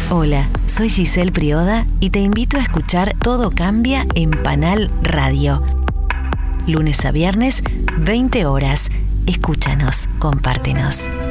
Hola, soy Giselle Prioda y te invito a escuchar Todo Cambia en Panal Radio. Lunes a viernes, 20 horas. Escúchanos, compártenos.